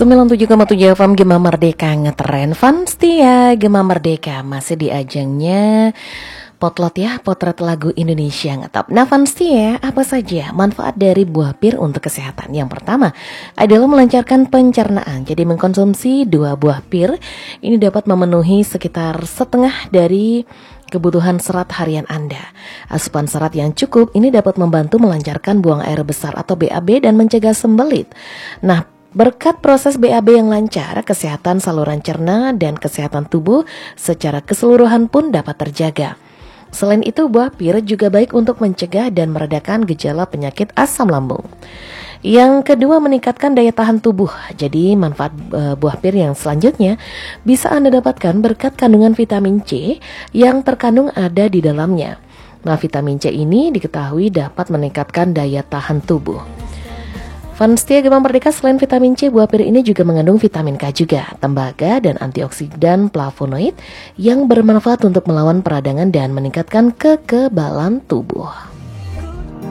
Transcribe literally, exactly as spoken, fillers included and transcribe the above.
sembilan puluh tujuh koma tujuh F M Gema Merdeka ngetren Fun Setia. Gema Merdeka masih di ajangnya Potlot ya, potret lagu Indonesia ngetop. Nah Fun Setia, apa saja manfaat dari buah pir untuk kesehatan? Yang pertama adalah melancarkan pencernaan. Jadi mengkonsumsi dua buah pir ini dapat memenuhi sekitar setengah dari kebutuhan serat harian Anda. Asupan serat yang cukup ini dapat membantu melancarkan buang air besar atau B A B dan mencegah sembelit. Nah, berkat proses B A B yang lancar, kesehatan saluran cerna dan kesehatan tubuh secara keseluruhan pun dapat terjaga. Selain itu, buah pir juga baik untuk mencegah dan meredakan gejala penyakit asam lambung. Yang kedua, meningkatkan daya tahan tubuh. Jadi manfaat e, buah pir yang selanjutnya bisa Anda dapatkan berkat kandungan vitamin C yang terkandung ada di dalamnya. Nah, vitamin C ini diketahui dapat meningkatkan daya tahan tubuh. Fun Setia Gema Merdeka, selain vitamin C, buah pir ini juga mengandung vitamin K juga, tembaga dan antioksidan flavonoid yang bermanfaat untuk melawan peradangan dan meningkatkan kekebalan tubuh.